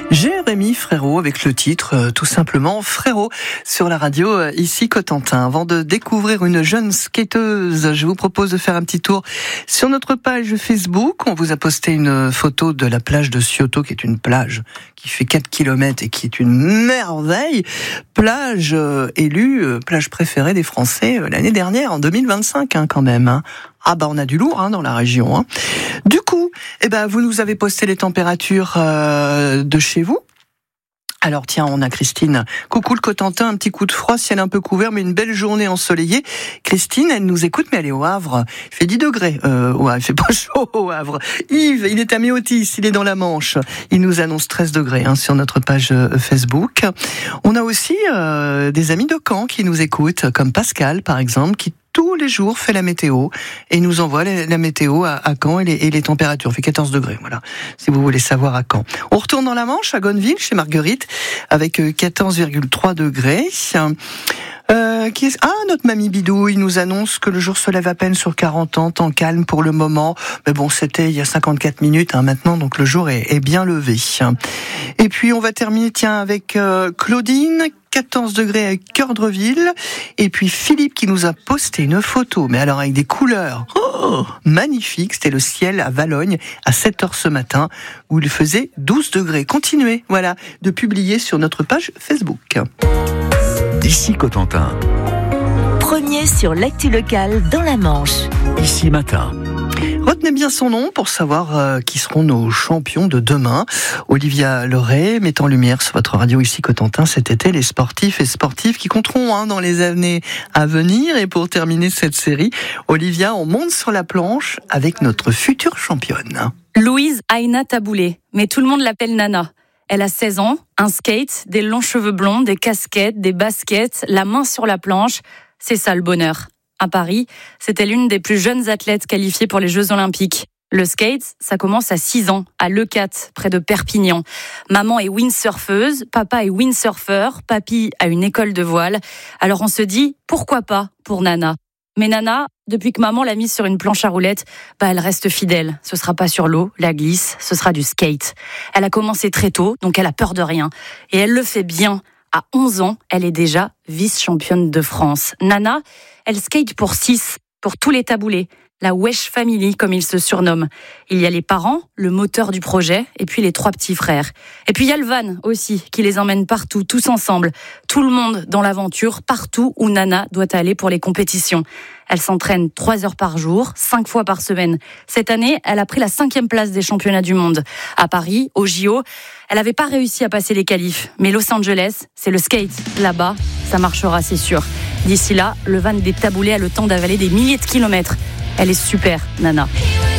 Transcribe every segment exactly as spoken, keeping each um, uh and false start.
Jérémy Frérot avec le titre euh, tout simplement Frérot sur la radio euh, ici Cotentin. Avant de découvrir une jeune skateuse, je vous propose de faire un petit tour sur notre page Facebook. On vous a posté une photo de la plage de Scioto, qui est une plage qui fait quatre kilomètres et qui est une merveille. Plage euh, élue, euh, plage préférée des Français euh, l'année dernière, en deux mille vingt-cinq hein, quand même. Hein. Ah bah on a du lourd hein, dans la région. Hein. Du coup, eh ben vous nous avez posté les températures euh, de chez vous. Alors tiens, on a Christine. Coucou le Cotentin, un petit coup de froid, ciel un peu couvert, mais une belle journée ensoleillée. Christine, elle nous écoute, mais elle est au Havre. Il fait dix degrés. Euh, ouais, il fait pas chaud au Havre. Yves, il est à Méotis, il est dans la Manche. Il nous annonce treize degrés hein, sur notre page Facebook. On a aussi euh, des amis de Caen qui nous écoutent, comme Pascal par exemple, qui tous les jours fait la météo et nous envoie la météo à, à Caen et les, et les températures. Il fait quatorze degrés, voilà, si vous voulez savoir à Caen. On retourne dans la Manche, à Gonneville, chez Marguerite, avec quatorze virgule trois degrés. Euh, qui est... Ah, notre mamie Bidouille nous annonce que le jour se lève à peine sur quarante ans, temps calme pour le moment. Mais bon, c'était il y a cinquante-quatre minutes hein, maintenant, donc le jour est, est bien levé. Et puis on va terminer, tiens, avec euh, Claudine, quatorze degrés à Cœurdreville. Et puis Philippe qui nous a posté une photo, mais alors avec des couleurs oh, magnifiques. C'était le ciel à Valogne à sept heures ce matin, où il faisait douze degrés. Continuez, voilà, de publier sur notre page Facebook. Ici Cotentin. Premier sur l'actu locale dans la Manche. Ici Matin. Retenez bien son nom pour savoir euh, qui seront nos champions de demain. Olivia Leray met en lumière sur votre radio ici Cotentin cet été les sportifs et sportives qui compteront hein, dans les années à venir. Et pour terminer cette série, Olivia, on monte sur la planche avec notre future championne. Louise Aina Taboulé, mais tout le monde l'appelle Nana. Elle a seize ans, un skate, des longs cheveux blonds, des casquettes, des baskets, la main sur la planche. C'est ça le bonheur. À Paris, c'était l'une des plus jeunes athlètes qualifiées pour les Jeux Olympiques. Le skate, ça commence à six ans, à Leucate, près de Perpignan. Maman est windsurfeuse, papa est windsurfer, papy a une école de voile. Alors on se dit, pourquoi pas pour Nana ? Mais Nana, depuis que maman l'a mise sur une planche à roulettes, bah elle reste fidèle. Ce sera pas sur l'eau, la glisse, ce sera du skate. Elle a commencé très tôt, donc elle a peur de rien. Et elle le fait bien. À onze ans, elle est déjà vice-championne de France. Nana, elle skate pour six, pour tous les taboulés. La Wesh Family, comme ils se surnomment. Il y a les parents, le moteur du projet, et puis les trois petits frères. Et puis il y a le van aussi, qui les emmène partout, tous ensemble. Tout le monde dans l'aventure, partout où Nana doit aller pour les compétitions. Elle s'entraîne trois heures par jour, cinq fois par semaine. Cette année, elle a pris la cinquième place des championnats du monde. À Paris, au J O, elle n'avait pas réussi à passer les qualifs. Mais Los Angeles, c'est le skate. Là-bas, ça marchera, c'est sûr. D'ici là, le van des taboulés a le temps d'avaler des milliers de kilomètres. Elle est super, Nana.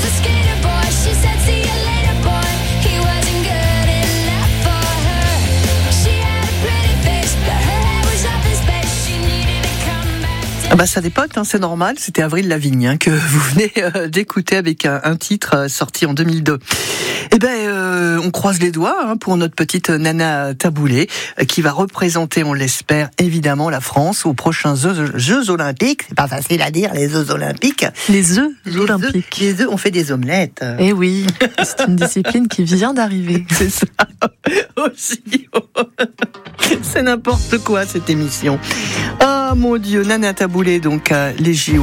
Ah bah ça dépote, hein, c'est normal. C'était Avril Lavigne hein, que vous venez euh, d'écouter avec un, un titre euh, sorti en deux mille deux. Eh ben, euh, on croise les doigts hein, pour notre petite Nana Taboulé euh, qui va représenter, on l'espère, évidemment la France aux prochains Jeux, Jeux Olympiques. C'est pas facile à dire, les Jeux Olympiques. Les œufs les olympiques. Œufs, les œufs, on fait des omelettes. Eh oui, c'est une discipline qui vient d'arriver. C'est ça aussi. C'est n'importe quoi cette émission. Oh mon Dieu, Nana Taboulé, donc euh, les J O.